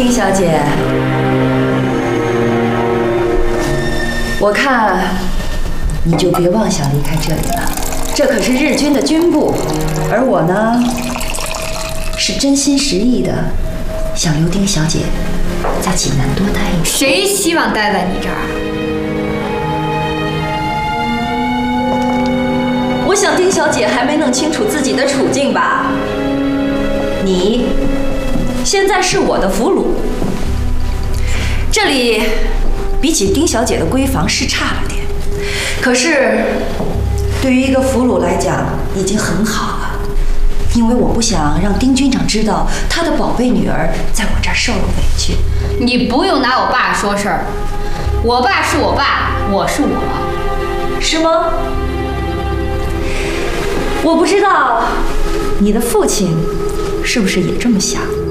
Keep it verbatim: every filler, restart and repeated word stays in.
丁小姐，我看你就别妄想离开这里了，这可是日军的军部，而我呢，是真心实意的想留丁小姐在济南多待一年。 谁希望待在你这儿？ 我想丁小姐还没弄清楚自己的处境吧？你现在是我的俘虏，这里比起丁小姐的闺房是差了点，可是对于一个俘虏来讲已经很好了，因为我不想让丁军长知道他的宝贝女儿在我这儿受了委屈。 你不用拿我爸说事儿，我爸是我爸，我是我， 是吗？我不知道你的父亲是不是也这么想。